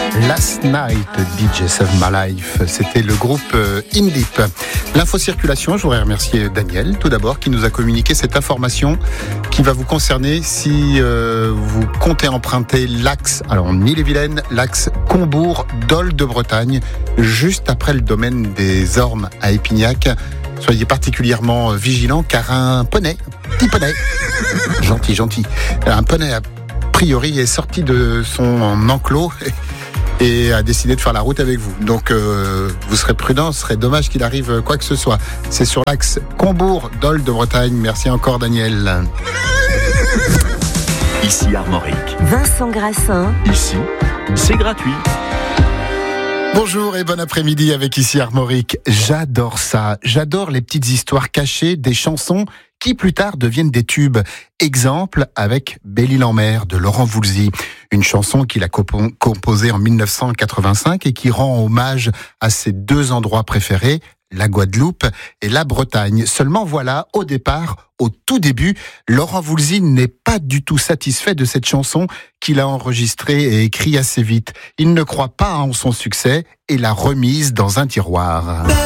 Last Night, DJ Save My Life, c'était le groupe In Deep. L'info-circulation, je voudrais remercier Daniel, tout d'abord, qui nous a communiqué cette information qui va vous concerner si vous comptez emprunter l'axe, alors en Ille-et-Vilaine, l'axe Combourg-Dol de Bretagne, juste après le domaine des Ormes à Épignac. Soyez particulièrement vigilants car un petit poney, gentil, un poney a priori est sorti de son enclos et a décidé de faire la route avec vous. Donc vous serez prudents, ce serait dommage qu'il arrive quoi que ce soit. C'est sur l'axe Combourg-Dol de Bretagne. Merci encore Daniel. Ici Armorique. Vincent Grassin. Ici, c'est gratuit. Bonjour et bon après-midi avec Ici Armorique. J'adore ça. J'adore les petites histoires cachées des chansons qui plus tard deviennent des tubes. Exemple avec Belle-Île-en-Mer de Laurent Voulzy. Une chanson qu'il a composée en 1985 et qui rend hommage à ses deux endroits préférés, la Guadeloupe et la Bretagne. Seulement voilà, au départ, au tout début, Laurent Voulzy n'est pas du tout satisfait de cette chanson qu'il a enregistrée et écrite assez vite. Il ne croit pas en son succès et l'a remise dans un tiroir.